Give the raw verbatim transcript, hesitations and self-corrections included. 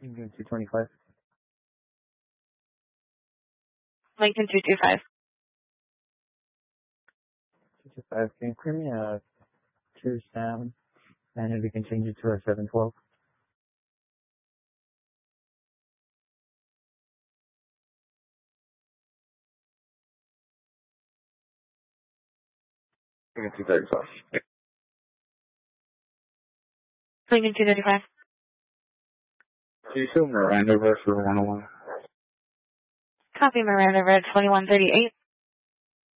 Lincoln two twenty-five. Lincoln two two five. two two five, can you clear me a two sound? And if we can change it to a seven twelve. Lincoln two thirty-five. Lincoln two thirty-five. Do you still Miranda versus one oh one? Copy Miranda Red twenty-one thirty-eight.